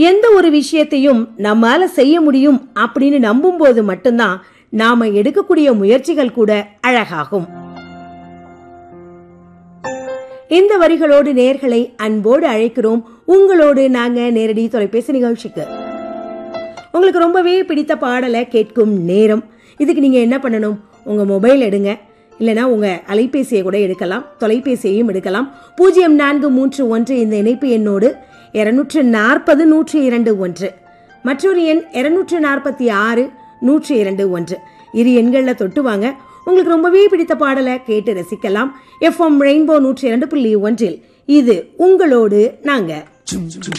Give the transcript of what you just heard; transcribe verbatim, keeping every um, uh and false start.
எந்த ஒரு விஷயத்தையும் நம்மால செய்ய முடியும் அப்படின்னு நம்பும் போது மட்டும்தான் நாம எடுக்கக்கூடிய முயற்சிகள் கூட அழகாகும். இந்த வரிகளோடு நேர்களை அன்போடு அழைக்கிறோம் உங்களோடு நாங்க நேரடி தொலைபேசி நிகழ்ச்சிக்கு. உங்களுக்கு ரொம்பவே பிடித்த பாடலை கேட்கும் நேரம். இதுக்கு நீங்க என்ன பண்ணணும்? உங்க மொபைல் எடுங்க, இல்லைனா உங்க அலைபேசியை கூட எடுக்கலாம், தொலைபேசியையும் எடுக்கலாம். பூஜ்ஜியம் நான்கு மூன்று ஒன்று இந்த இணைப்பு எண்ணோடு இருநூற்று நாற்பது நூற்றி இரண்டு ஒன்று, மற்றொரு எண் இருநூற்று நாற்பத்தி ஆறு நூற்றி இரண்டு ஒன்று. இரு எண்கள்ல தொட்டு வாங்க. உங்களுக்கு ரொம்பவே பிடித்த பாடலை கேட்டு ரசிக்கலாம். எஃப்எம் ரெயின்போ நூற்றி இரண்டு புள்ளி ஒன்றில் இது உங்களோடு நாங்க.